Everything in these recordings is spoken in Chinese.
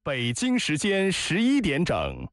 北京时间11点整。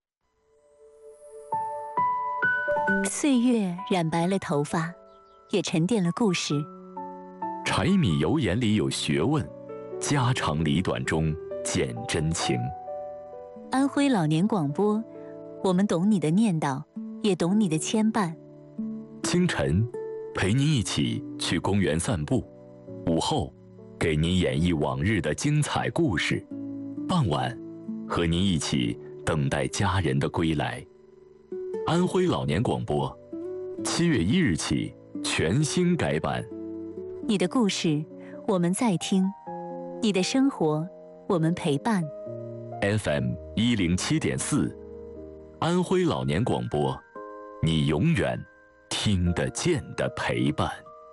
岁月染白了头发，也沉淀了故事。 柴米油盐里有学问，家长里短中见真情。 安徽老年广播，我们懂你的念叨，也懂你的牵绊。 清晨，陪您一起去公园散步；午后，给您演绎往日的精彩故事；傍晚，和您一起等待家人的归来。安徽老年广播，7月1日起全新改版。 你的故事，我们在听；你的生活，我们陪伴。 FM 107.4，安徽老年广播，你永远听得见的陪伴。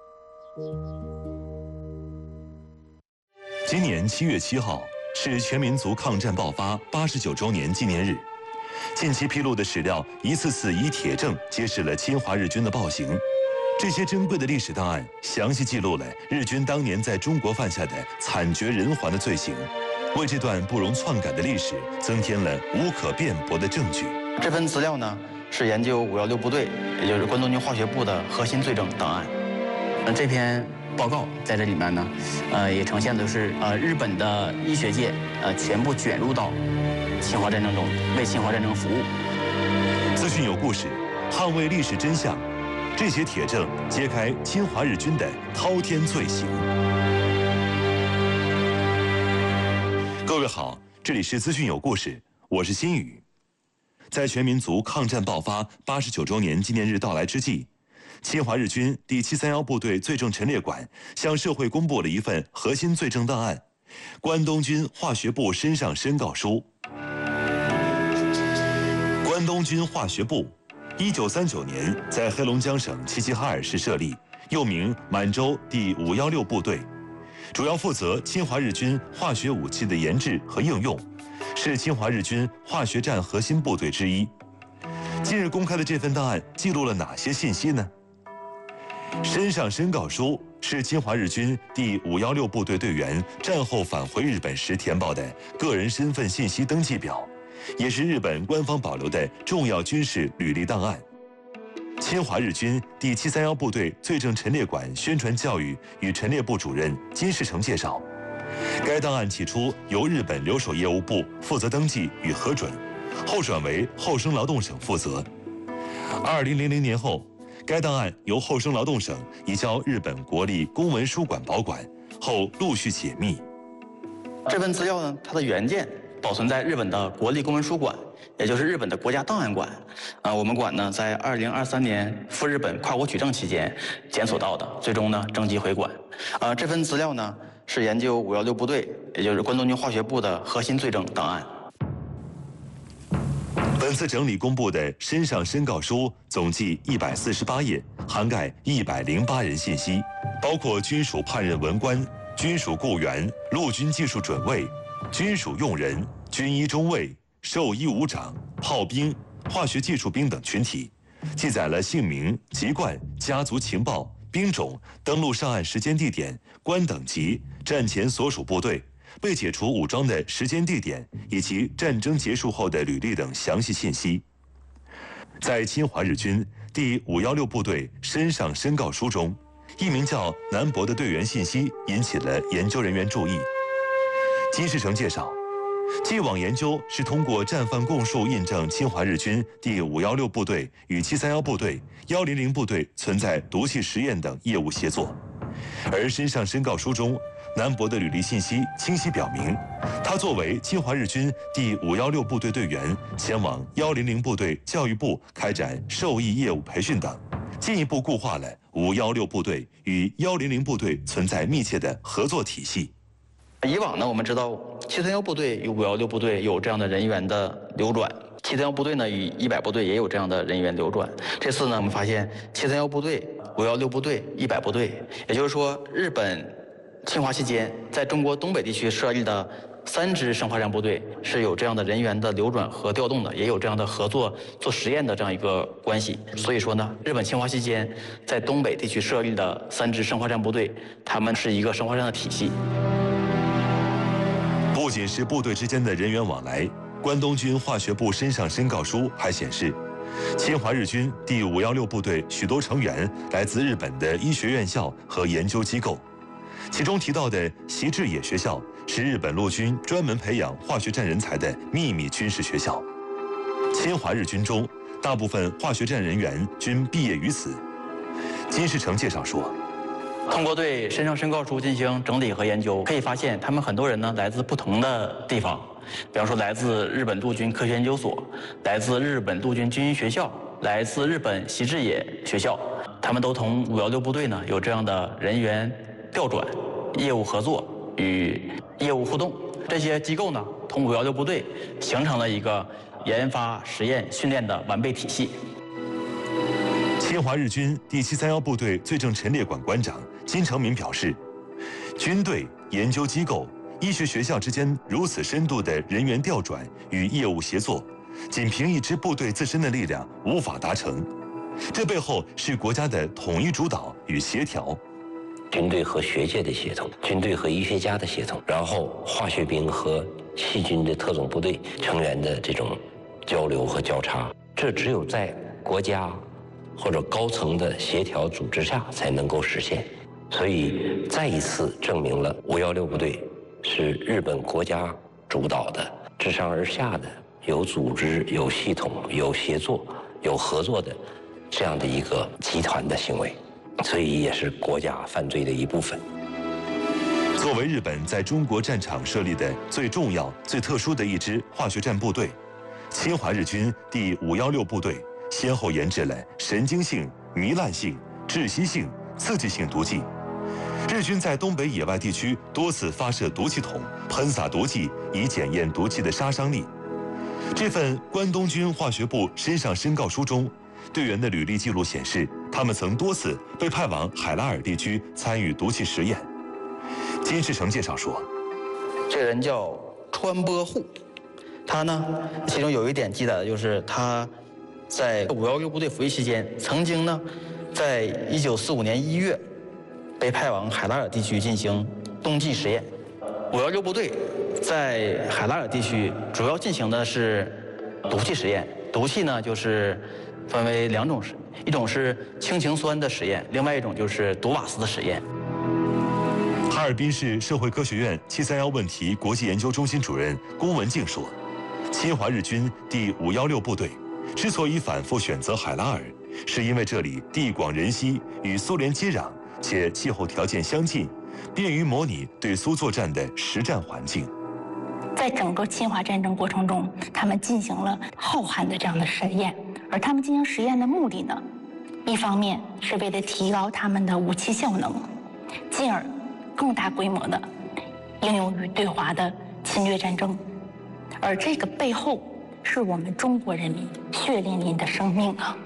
今年7月7号是全民族抗战爆发89周年纪念日。近期披露的史料一次次以铁证揭示了侵华日军的暴行。这些珍贵的历史档案详细记录了日军当年在中国犯下的惨绝人寰的罪行，为这段不容篡改的历史增添了无可辩驳的证据。 这份资料呢，是研究516部队，也就是关东军化学部的核心罪证档案。这篇报告在这里面呢，也呈现的是日本的医学界全部卷入到侵华战争中，为侵华战争服务。 资讯有故事，捍卫历史真相。这些铁证揭开侵华日军的滔天罪行。各位好，这里是资讯有故事，我是新宇。在全民族抗战爆发89周年纪念日到来之际，侵华日军第731部队罪证陈列馆向社会公布了一份核心罪证档案——关东军化学部身上申告书。关东军化学部1939年在黑龙江省齐齐哈尔市设立，又名满洲第516部队，主要负责侵华日军化学武器的研制和应用，是侵华日军化学战核心部队之一。近日公开的这份档案记录了哪些信息呢？身上申告书是侵华日军第516部队队员战后返回日本时填报的个人身份信息登记表，也是日本官方保留的重要军事履历档案。侵华日军第731部队罪证陈列馆宣传教育与陈列部主任金世成介绍，该档案起初由日本留守业务部负责登记与核准，后转为厚生劳动省负责。2000年后，该档案由厚生劳动省移交日本国立公文书馆保管，后陆续解密。 这份资料呢，它的原件保存在日本的国立公文书馆，也就是日本的国家档案馆。我们馆呢，在2023年赴日本跨国取证期间检索到的，最终呢征集回馆。这份资料呢，是研究516部队，也就是关东军化学部的核心罪证档案。 本次整理公布的身上申告书总计148页，涵盖108人信息，包括军属判任文官、军属雇员、陆军技术准尉、军属用人、军医中尉、兽医武长、炮兵、化学技术兵等群体，记载了姓名、籍贯、家族情报、兵种、登陆上岸时间地点、官等级、战前所属部队、被解除武装的时间地点以及战争结束后的履历等详细信息。在侵华日军第516部队身上申告书中，一名叫南博的队员信息引起了研究人员注意。金世成介绍，既往研究是通过战犯供述印证侵华日军第516部队与731部队、100部队存在毒气实验等业务协作，而身上申告书中南博的履历信息清晰表明，他作为侵华日军第516部队队员，前往100部队教育部开展授役业务培训等，进一步固化了516部队与100部队存在密切的合作体系。 以往呢，我们知道731部队与516部队有这样的人员的流转，731部队呢与100部队也有这样的人员流转。这次呢，我们发现731部队、516部队、100部队，也就是说，日本侵华期间在中国东北地区设立的3支生化战部队是有这样的人员的流转和调动的，也有这样的合作做实验的这样一个关系。所以说呢，日本侵华期间在东北地区设立的3支生化战部队，他们是一个生化战的体系。 部不仅是部队之间的人员往来，关东军化学部身上申告书还显示，侵华日军第516部队许多成员来自日本的医学院校和研究机构，其中提到的习志野学校是日本陆军专门培养化学战人才的秘密军事学校。侵华日军中，大部分化学战人员均毕业于此。金世成介绍说， 通过对身上申告书进行整理和研究，可以发现他们很多人呢来自不同的地方，比方说来自日本陆军科学研究所，来自日本陆军军医学校，来自日本习志野学校，他们都同516部队呢有这样的人员调转、业务合作与业务互动。这些机构呢同516部队形成了一个研发、实验、训练的完备体系。 侵华日军第731部队罪证陈列馆馆长金成民表示，军队、研究机构、医学学校之间如此深度的人员调转与业务协作，仅凭一支部队自身的力量无法达成，这背后是国家的统一主导与协调。 军队和学界的协同，军队和医学家的协同，然后化学兵和细菌的特种部队成员的这种交流和交叉，这只有在国家或者高层的协调组织下才能够实现。所以再一次证明了516部队是日本国家主导的、自上而下的、有组织、有系统、有协作、有合作的这样的一个集团的行为，所以也是国家犯罪的一部分。 作为日本在中国战场设立的最重要、最特殊的一支化学战部队，侵华日军第516部队先后研制了神经性、糜烂性、窒息性、刺激性毒剂。日军在东北野外地区多次发射毒气筒，喷洒毒剂以检验毒气的杀伤力。这份关东军化学部身上申告书中，队员的履历记录显示，他们曾多次被派往海拉尔地区参与毒气实验。金世成介绍说， 这个人叫川波户，他呢，其中有一点记载的就是他在516部队服役期间，曾经呢，在1945年1月被派往海拉尔地区进行冬季实验。516部队在海拉尔地区主要进行的是毒气实验，毒气呢就是分为两种，一种是氢氰酸的实验，另外一种就是毒瓦斯的实验。 哈尔滨市社会科学院731问题国际研究中心主任龚文静说，侵华日军第516部队之所以反复选择海拉尔，是因为这里地广人稀，与苏联接壤，且气候条件相近，便于模拟对苏作战的实战环境。 在整个侵华战争过程中，他们进行了浩瀚的这样的实验，而他们进行实验的目的呢，一方面是为了提高他们的武器效能，进而更大规模的应用于对华的侵略战争，而这个背后是我们中国人民血淋淋的生命啊！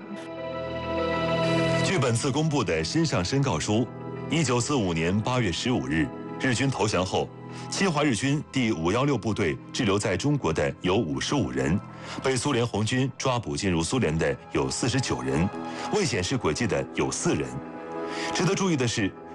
据本次公布的身上申告书，1945年8月15日，日军投降后，侵华日军第516部队滞留在中国的有55人，被苏联红军抓捕进入苏联的有49人，未显示轨迹的有4人。值得注意的是，